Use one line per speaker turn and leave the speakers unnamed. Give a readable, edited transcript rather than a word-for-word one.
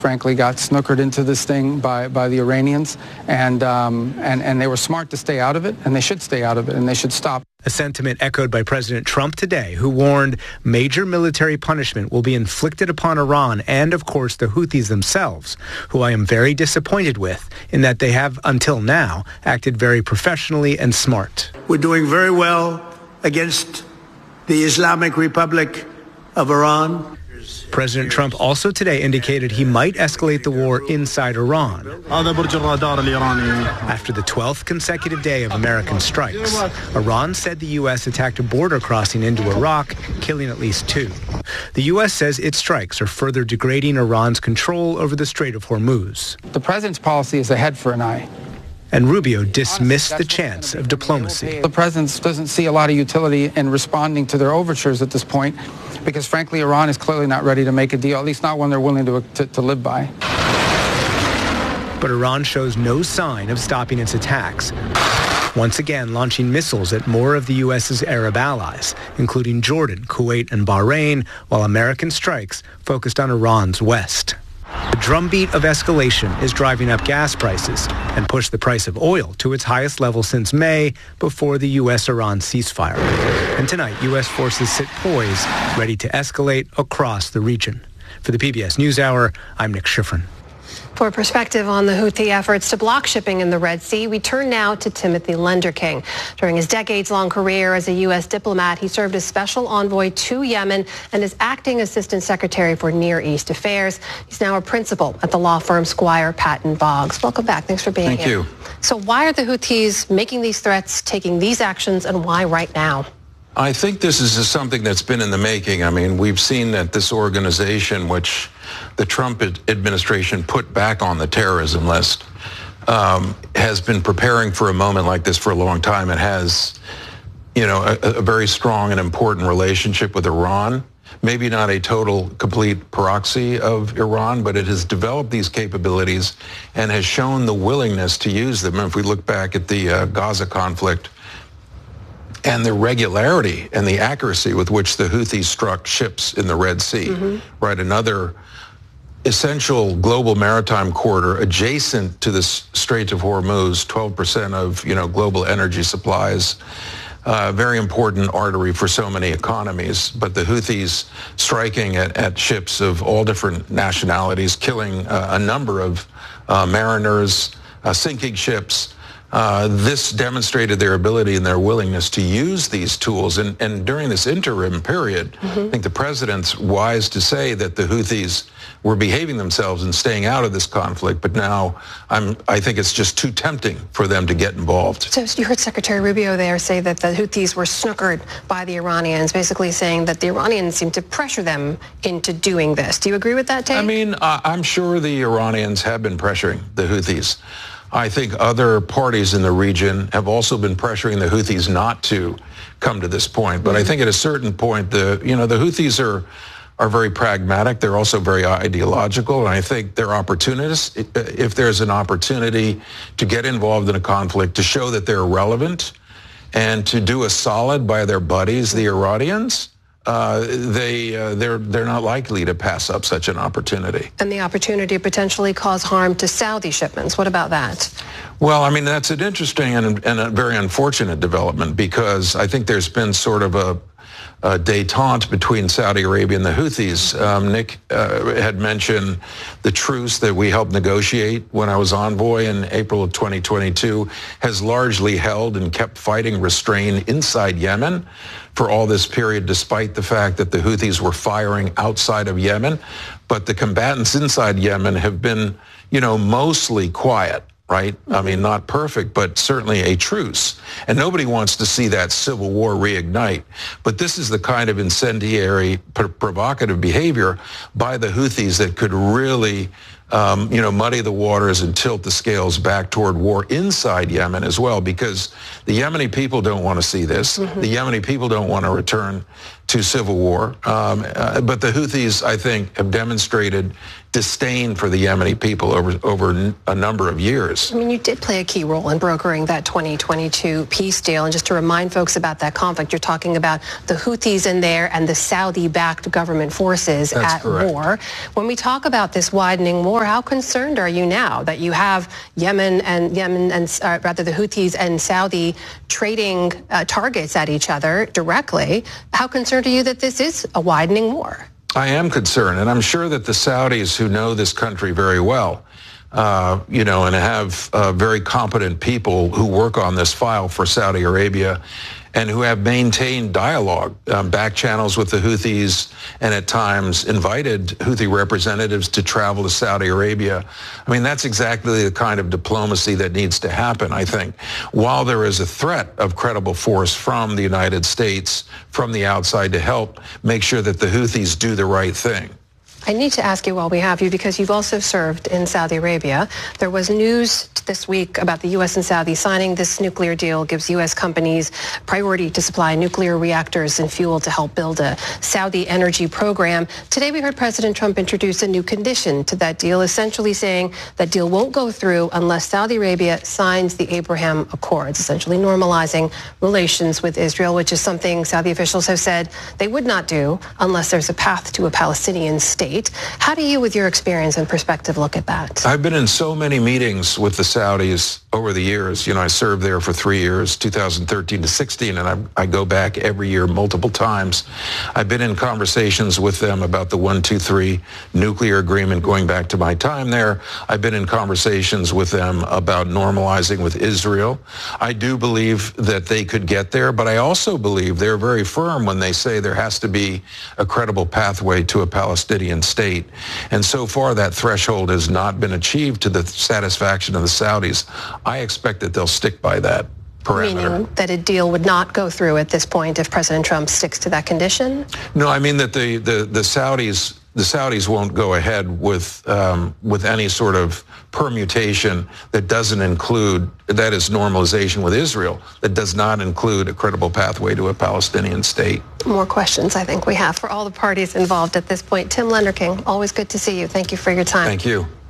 frankly got snookered into this thing by the Iranians, and they were smart to stay out of it, and they should stay out of it, and they should stop.
A sentiment echoed by President Trump today, who warned major military punishment will be inflicted upon Iran and, of course, the Houthis themselves, who I am very disappointed with in that they have, until now, acted very professionally and smart.
We're doing very well against the Islamic Republic of Iran.
President Trump also today indicated he might escalate the war inside Iran after the 12th consecutive day of American strikes. Iran said the U.S. attacked a border crossing into Iraq, killing at least 2. The U.S. says its strikes are further degrading Iran's control over the Strait of Hormuz.
The president's policy is a head for an eye.
And Rubio dismissed the chance of diplomacy.
The president doesn't see a lot of utility in responding to their overtures at this point, because frankly, Iran is clearly not ready to make a deal, at least not one they're willing to live by.
But Iran shows no sign of stopping its attacks, once again launching missiles at more of the U.S.'s Arab allies, including Jordan, Kuwait, and Bahrain, while American strikes focused on Iran's west. The drumbeat of escalation is driving up gas prices and pushed the price of oil to its highest level since May, before the U.S.-Iran ceasefire. And tonight, U.S. forces sit poised, ready to escalate across the region. For the PBS NewsHour, I'm Nick Schifrin.
For perspective on the Houthi efforts to block shipping in the Red Sea, we turn now to Timothy Lenderking. During his decades-long career as a U.S. diplomat, he served as special envoy to Yemen and as acting assistant secretary for Near East Affairs. He's now a principal at the law firm Squire Patton Boggs. Welcome back. Thanks for being here.
Thank you.
So why are the Houthis making these threats, taking these actions, and why right now?
I think this is something that's been in the making. I mean, we've seen that this organization, which the Trump administration put back on the terrorism list, has been preparing for a moment like this for a long time. It has, a very strong and important relationship with Iran. Maybe not a total, complete proxy of Iran, but it has developed these capabilities and has shown the willingness to use them. And if we look back at the Gaza conflict, and the regularity and the accuracy with which the Houthis struck ships in the Red Sea, right? Another essential global maritime corridor adjacent to the Strait of Hormuz, 12% of, global energy supplies, very important artery for so many economies. But the Houthis striking at ships of all different nationalities, killing a number of mariners, sinking ships. This demonstrated their ability and their willingness to use these tools. And during this interim period, I think the president's wise to say that the Houthis were behaving themselves and staying out of this conflict. But now I think it's just too tempting for them to get involved.
So you heard Secretary Rubio there say that the Houthis were snookered by the Iranians, basically saying that the Iranians seemed to pressure them into doing this. Do you agree with that take?
I mean, I'm sure the Iranians have been pressuring the Houthis. I think other parties in the region have also been pressuring the Houthis not to come to this point. But I think at a certain point, the Houthis are very pragmatic. They're also very ideological. And I think they're opportunists. If there's an opportunity to get involved in a conflict, to show that they're relevant and to do a solid by their buddies, the Iranians, they're not likely to pass up such an opportunity.
And the opportunity to potentially cause harm to Saudi shipments. What about that?
Well, I mean, that's an interesting and a very unfortunate development, because I think there's been sort of a détente between Saudi Arabia and the Houthis. Nick had mentioned the truce that we helped negotiate when I was envoy in April of 2022 has largely held and kept fighting restrained inside Yemen for all this period, despite the fact that the Houthis were firing outside of Yemen. But the combatants inside Yemen have been, mostly quiet. Right? I mean, not perfect, but certainly a truce. And nobody wants to see that civil war reignite. But this is the kind of incendiary, provocative behavior by the Houthis that could really, muddy the waters and tilt the scales back toward war inside Yemen as well, because the Yemeni people don't want to see this. The Yemeni people don't want to return to civil war. But the Houthis, I think, have demonstrated disdain for the Yemeni people over a number of years.
I mean, you did play a key role in brokering that 2022 peace deal. And just to remind folks about that conflict, you're talking about the Houthis in there and the Saudi-backed government forces at war. When we talk about this widening war, how concerned are you now that you have the Houthis and Saudi trading targets at each other directly? How concerned are you that this is a widening war?
I am concerned, and I'm sure that the Saudis, who know this country very well, and have very competent people who work on this file for Saudi Arabia and who have maintained dialogue, back channels with the Houthis, and at times invited Houthi representatives to travel to Saudi Arabia. I mean, that's exactly the kind of diplomacy that needs to happen, I think. While there is a threat of credible force from the United States, from the outside, to help make sure that the Houthis do the right thing.
I need to ask you while we have you, because you've also served in Saudi Arabia. There was news this week about the U.S. and Saudi signing this nuclear deal, gives U.S. companies priority to supply nuclear reactors and fuel to help build a Saudi energy program. Today we heard President Trump introduce a new condition to that deal, essentially saying that deal won't go through unless Saudi Arabia signs the Abraham Accords, essentially normalizing relations with Israel, which is something Saudi officials have said they would not do unless there's a path to a Palestinian state. How do you, with your experience and perspective, look at that?
I've been in so many meetings with the Saudis over the years. I served there for 3 years, 2013 to 16, and I go back every year multiple times. I've been in conversations with them about the 123 nuclear agreement going back to my time there. I've been in conversations with them about normalizing with Israel. I do believe that they could get there, but I also believe they're very firm when they say there has to be a credible pathway to a Palestinian state. And so far, that threshold has not been achieved to the satisfaction of the Saudis. I expect that they'll stick by that parameter.
Meaning that a deal would not go through at this point if President Trump sticks to that condition?
No, I mean that the Saudis won't go ahead with any sort of permutation that doesn't include, that is normalization with Israel, that does not include a credible pathway to a Palestinian state.
More questions I think we have for all the parties involved at this point. Tim Lenderking, always good to see you. Thank you for your time.
Thank you.